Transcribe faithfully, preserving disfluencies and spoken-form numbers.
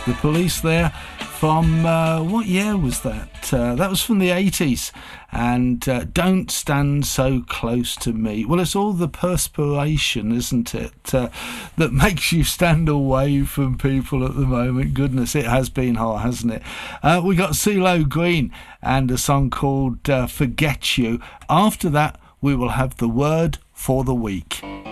The Police there from, uh, what year was that? Uh, that was from the eighties. And uh, Don't Stand So Close to Me. Well, it's all the perspiration, isn't it, uh, that makes you stand away from people at the moment. Goodness, it has been hot, hasn't it? Uh, we got CeeLo Green and a song called uh, Forget You. After that, we will have the word for the week.